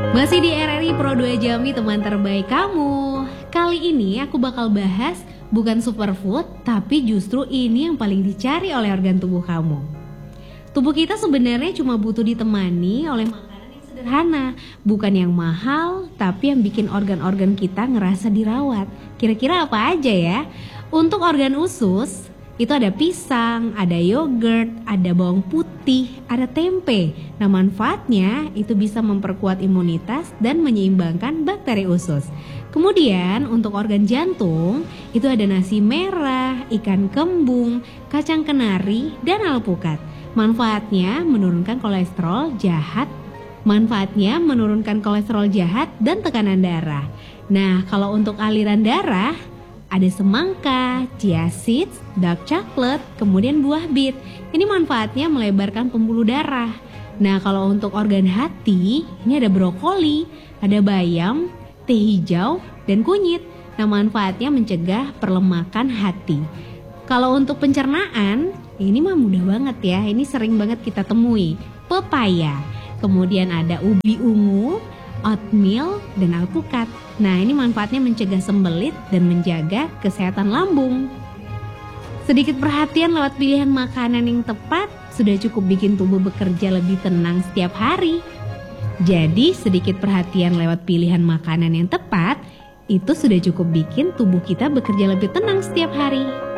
Masih di RRI Pro 2 Jambi, teman terbaik kamu. Kali ini aku bakal bahas bukan superfood, tapi justru ini yang paling dicari oleh organ tubuh kamu. Tubuh kita sebenarnya cuma butuh ditemani oleh makanan yang sederhana, bukan yang mahal, tapi yang bikin organ-organ kita ngerasa dirawat. Kira-kira apa aja ya? Untuk organ usus, itu ada pisang, ada yogurt, ada bawang putih, ada tempe. Nah, manfaatnya itu bisa memperkuat imunitas dan menyeimbangkan bakteri usus. Kemudian untuk organ jantung, itu ada nasi merah, ikan kembung, kacang kenari, dan alpukat. Manfaatnya menurunkan kolesterol jahat. Dan tekanan darah. Nah, kalau untuk aliran darah, ada semangka, chia seeds, dark chocolate, kemudian buah bit. Ini manfaatnya melebarkan pembuluh darah. Nah, kalau untuk organ hati, ini ada brokoli, ada bayam, teh hijau, dan kunyit. Nah, manfaatnya mencegah perlemakan hati. Kalau untuk pencernaan, ini mah mudah banget ya. Ini sering banget kita temui. Pepaya, kemudian ada ubi ungu, oatmeal, dan alpukat. Nah, ini manfaatnya mencegah sembelit dan menjaga kesehatan lambung. Sedikit perhatian lewat pilihan makanan yang tepat sudah cukup bikin tubuh bekerja lebih tenang setiap hari. Jadi, sedikit perhatian lewat pilihan makanan yang tepat itu sudah cukup bikin tubuh kita bekerja lebih tenang setiap hari.